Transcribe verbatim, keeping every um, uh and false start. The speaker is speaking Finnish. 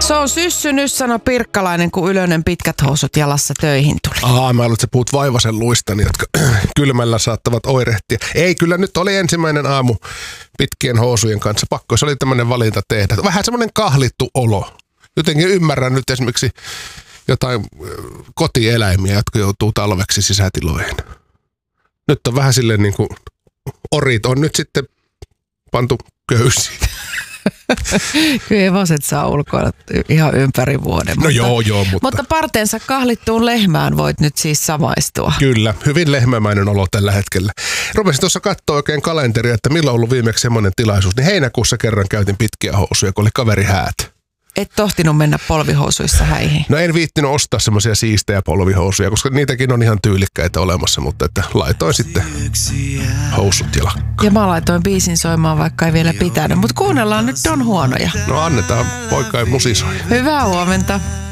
Se on syssynyt, sano Pirkkalainen, kun Ylönen pitkät housut jalassa töihin tuli. Aa, mä luulen, että sä puhut Vaivasen luistani, jotka kylmällä saattavat oirehtia. Ei, kyllä nyt oli ensimmäinen aamu pitkien housujen kanssa. Pakko, se oli tämmöinen valinta tehdä. Vähän semmoinen kahlittu olo. Jotenkin ymmärrän nyt esimerkiksi jotain kotieläimiä, jotka joutuu talveksi sisätiloihin. Nyt on vähän silleen niin kuin orit on nyt sitten pantu köysiin. Kyllä hevoset saa ulkoilla ihan ympäri vuoden. No mutta, joo, joo, mutta... Mutta parteensa kahlittuun lehmään voit nyt siis samaistua. Kyllä, hyvin lehmämäinen olo tällä hetkellä. Rupesin tuossa katsoa oikein kalenteria, että milloin on ollut viimeksi semmoinen tilaisuus. Niin heinäkuussa kerran käytin pitkiä housuja, kun oli kaveri häät. Et tohtinut mennä polvihousuissa häihin? No en viittinyt ostaa semmoisia siistejä polvihousuja, koska niitäkin on ihan tyylikkäitä olemassa, mutta että laitoin sitten housut jalakkaan. Ja mä laitoin biisin soimaan, vaikka ei vielä pitänyt, mutta kuunnellaan nyt Don Huonoja. No annetaan, poika ei musisoja. Hyvää huomenta.